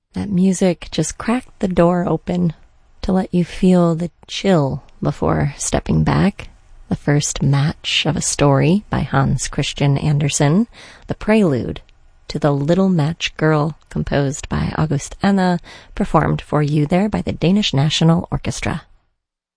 That music just cracked the door open to let you feel the chill before stepping back. The first match of a story by Hans Christian Andersen, the prelude to The Little Match Girl, composed by August Enna, performed for you there by the Danish National Orchestra.